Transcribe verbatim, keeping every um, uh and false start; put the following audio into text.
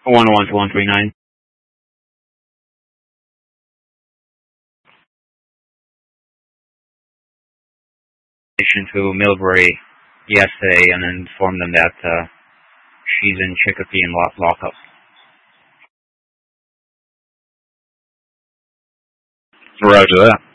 one one to one three nine. To Millbury yesterday and informed them that uh, she's in Chicopee and lock- lockup. Roger that.